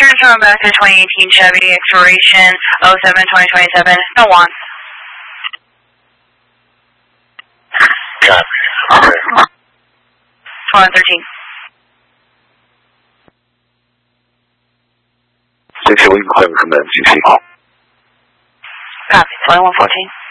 from back to 2018 Chevy, expiration 07-2027. No want. Copy. Okay. 2113. 6 7 commence, CC. Copy. 2114.